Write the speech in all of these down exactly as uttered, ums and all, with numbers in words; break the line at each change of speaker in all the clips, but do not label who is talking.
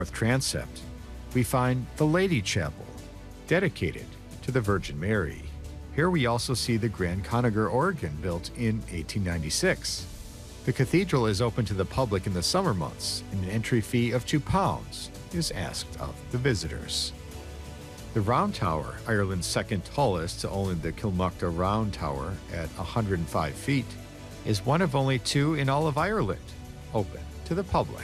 north transept, we find the Lady Chapel, dedicated to the Virgin Mary. Here we also see the Grand Conager organ built in eighteen ninety-six. The cathedral is open to the public in the summer months, and an entry fee of two pounds is asked of the visitors. The Round Tower, Ireland's second tallest to only the Kilmuckta Round Tower at one hundred five feet, is one of only two in all of Ireland open to the public.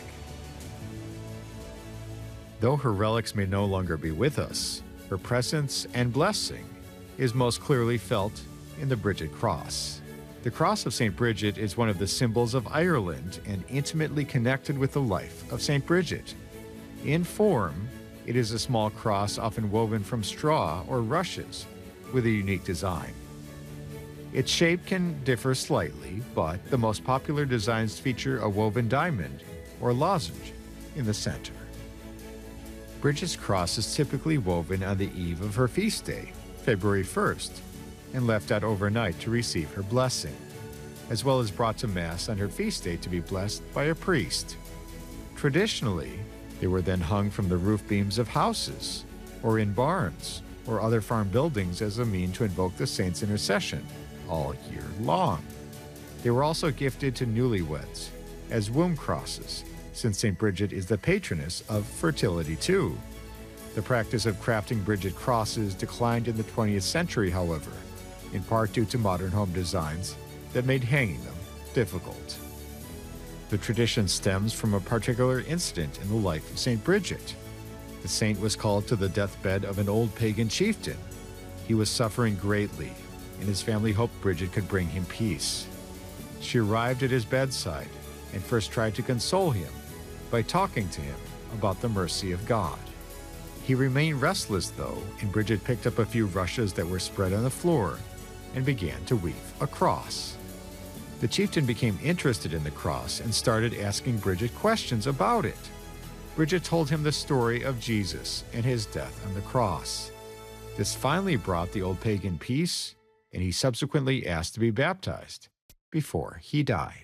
Though her relics may no longer be with us, her presence and blessing is most clearly felt in the Bridget Cross. The Cross of Saint Bridget is one of the symbols of Ireland and intimately connected with the life of Saint Bridget. In form, it is a small cross often woven from straw or rushes with a unique design. Its shape can differ slightly, but the most popular designs feature a woven diamond or lozenge in the center. Bridget's cross is typically woven on the eve of her feast day, February first, and left out overnight to receive her blessing, as well as brought to Mass on her feast day to be blessed by a priest. Traditionally, they were then hung from the roof beams of houses, or in barns, or other farm buildings as a mean to invoke the saint's intercession all year long. They were also gifted to newlyweds as womb crosses, since Saint Bridget is the patroness of fertility too. The practice of crafting Bridget crosses declined in the twentieth century, however, in part due to modern home designs that made hanging them difficult. The tradition stems from a particular incident in the life of Saint Bridget. The saint was called to the deathbed of an old pagan chieftain. He was suffering greatly, and his family hoped Bridget could bring him peace. She arrived at his bedside and first tried to console him by talking to him about the mercy of God. He remained restless, though, and Bridget picked up a few rushes that were spread on the floor and began to weave a cross. The chieftain became interested in the cross and started asking Bridget questions about it. Bridget told him the story of Jesus and his death on the cross. This finally brought the old pagan peace, and he subsequently asked to be baptized before he died.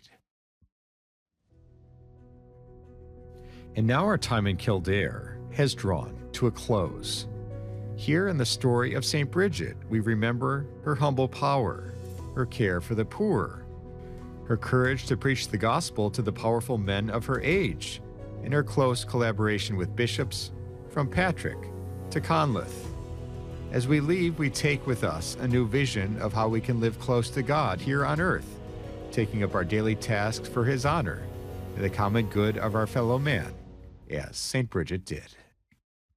And now our time in Kildare has drawn to a close. Here in the story of Saint Bridget, we remember her humble power, her care for the poor, her courage to preach the gospel to the powerful men of her age, and her close collaboration with bishops from Patrick to Conleth. As we leave, we take with us a new vision of how we can live close to God here on earth, taking up our daily tasks for His honor and the common good of our fellow man, as Saint Bridget did.